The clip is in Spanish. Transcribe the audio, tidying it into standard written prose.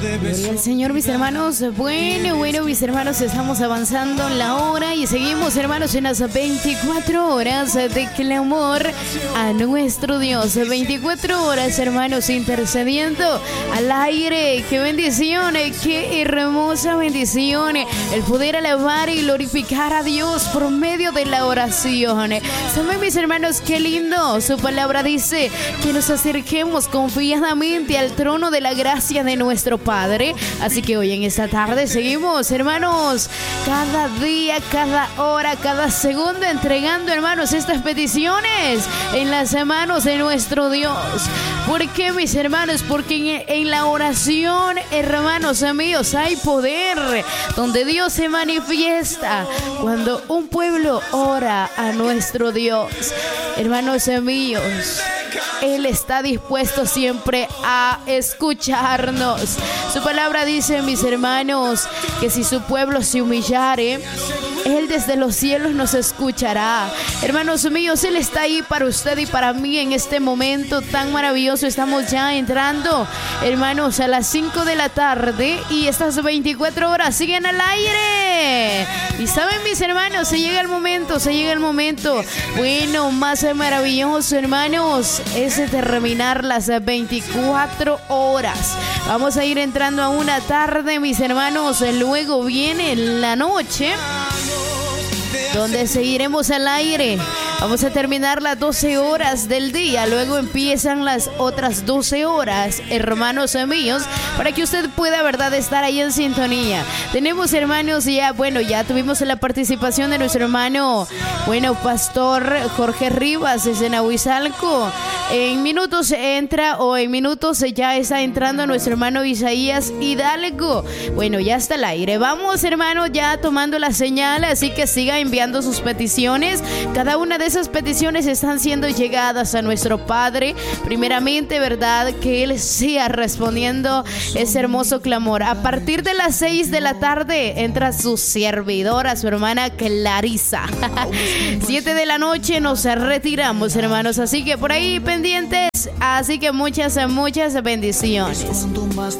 Gloria al Señor, mis hermanos. Bueno, mis hermanos, estamos avanzando en la hora y seguimos, hermanos, en las 24 horas de clamor a nuestro Dios. 24 horas, hermanos, intercediendo al aire. ¡Qué bendición! ¡Qué hermosa bendición! El poder alabar y glorificar a Dios por medio de la oración. ¿Saben, mis hermanos, qué lindo? Su palabra dice que nos acerquemos confiadamente al trono de la gracia de nuestro Padre. Así que hoy en esta tarde seguimos, hermanos, cada día, cada hora, cada segundo entregando, hermanos, estas peticiones en las manos de nuestro Dios. ¿Por qué, mis hermanos? Porque en la oración, hermanos míos, hay poder, donde Dios se manifiesta cuando un pueblo ora a nuestro Dios. Hermanos míos, Él está dispuesto siempre a escucharnos. Su palabra dice, mis hermanos, que si su pueblo se humillare, Él desde los cielos nos escuchará. Hermanos míos, Él está ahí para usted y para mí en este momento tan maravilloso. Estamos ya entrando, hermanos, a las 5 de la tarde y estas 24 horas siguen al aire. Y saben, mis hermanos, se llega el momento. Bueno, más maravilloso, hermanos, es terminar las 24 horas. Vamos a ir entrando a una tarde, mis hermanos. Luego viene la noche, donde seguiremos al aire. Vamos a terminar las 12 horas del día. Luego empiezan las otras 12 horas, hermanos míos, para que usted pueda, verdad, estar ahí en sintonía. Tenemos, hermanos, ya tuvimos la participación de nuestro hermano, pastor Jorge Rivas desde Nahuizalco. En minutos ya está entrando nuestro hermano Isaías Hidalgo. Ya está al aire. Vamos, hermanos, ya tomando la señal, así que siga enviando sus peticiones. Cada una de esas peticiones están siendo llegadas a nuestro Padre. Primeramente, verdad, que Él sea respondiendo ese hermoso clamor. A partir de las 6 de la tarde entra su servidora, su hermana Clarisa. 7 de la noche nos retiramos, hermanos, así que por ahí pendientes. Así que muchas bendiciones.